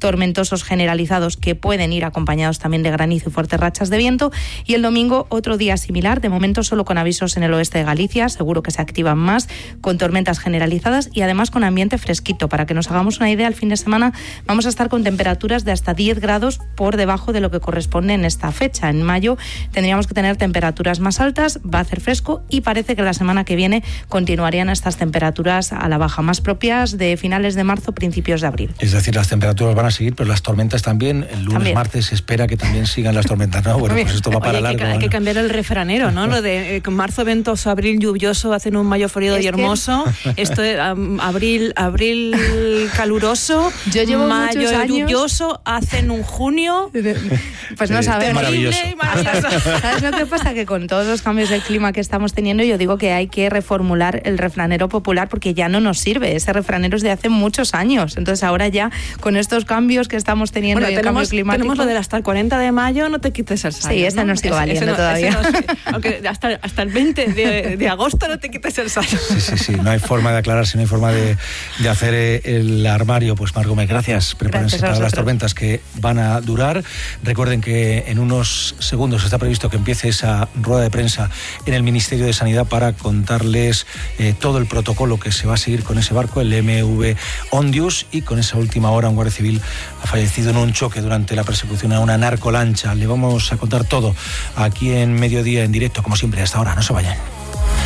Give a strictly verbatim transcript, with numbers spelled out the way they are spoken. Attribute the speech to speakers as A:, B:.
A: tormentosos generalizados que pueden ir acompañados también de granizo y fuertes rachas de viento. Y el domingo otro día similar, de momento solo con avisos en el oeste de Galicia, seguro que se activan más, con tormentas generalizadas y además con ambiente fresquito. Para que nos hagamos una idea, el fin de semana vamos a estar con temperaturas de hasta diez grados por debajo de lo que corresponde en esta fecha. En mayo tendríamos que tener temperaturas más altas, va a hacer fresco y parece que la semana que viene continuarían estas temperaturas a la baja, más propias de finales de marzo, principios de abril.
B: Es decir, las temperaturas van a seguir, pero las tormentas también. El lunes, también. martes se espera que también sigan las tormentas, ¿no? Bueno, pues esto va para
C: Oye,
B: largo.
C: Hay que, hay que cambiar el refranero, ¿no? Lo de eh, marzo ventoso, abril lluvioso, hacen un mayo frío y hermoso. Que... Esto es um, abril, abril caluroso,
A: Yo llevo
C: mayo
A: muchos años...
C: lluvioso, hacen un junio.
A: Pues no
B: sí,
A: sabemos.
B: Maravilloso.
C: maravilloso.
A: ¿Sabes lo que pasa? Que con todos los cambios del clima que estamos teniendo, yo digo que hay que reformular el refranero popular porque ya no nos sirve. Ese refranero es de hace muchos años. Entonces ahora ya con estos cambios que estamos teniendo,
C: bueno,
A: y el
C: tenemos,
A: cambio climático...
C: tenemos lo del hasta el cuarenta de mayo, no te quites el sayo.
A: Sí, ese ¿no? no sigue valiendo
C: no,
A: todavía.
C: No, aunque hasta, hasta el veinte de, de agosto no te quites el sayo.
B: Sí, sí, sí. No hay forma de aclararse, no hay forma de, de hacer el armario. Pues Mar Gómez, gracias. Prepárense
A: gracias
B: para las tormentas que van a durar. Recuerden que en unos segundos está previsto que empiece esa rueda de prensa en el Ministerio de Sanidad para contarles eh, todo el protocolo que se va a seguir con ese barco, el M V Ondius, y con esa última hora un guardia civil ha fallecido en un choque durante la persecución a una narcolancha. Le vamos a contar todo aquí en Mediodía en directo, como siempre, hasta ahora. No se vayan.